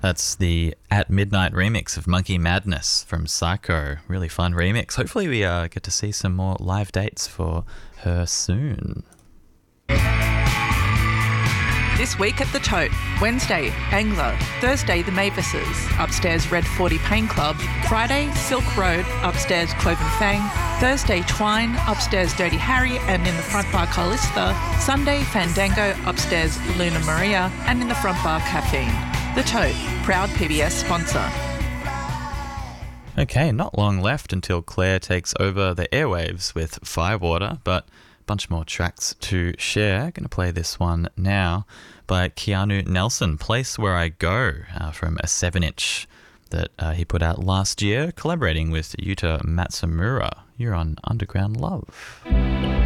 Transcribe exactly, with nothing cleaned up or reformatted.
That's the At Midnight remix of Monkey Madness from Psycho. Really fun remix. Hopefully we uh, get to see some more live dates for her soon. This week at the Tote. Wednesday, Angler. Thursday, the Mavises. Upstairs, Red forty Pain Club. Friday, Silk Road. Upstairs, Cloven Fang. Thursday, Twine. Upstairs, Dirty Harry. And in the front bar, Callista. Sunday, Fandango. Upstairs, Luna Maria. And in the front bar, Caffeine. The Tote. Proud P B S sponsor. Okay, not long left until Claire takes over the airwaves with Firewater, but a bunch more tracks to share. Going to play this one now by Keanu Nelson, Place Where I Go, uh, from a seven inch that uh, he put out last year, collaborating with Yuta Matsumura. You're on Underground Love.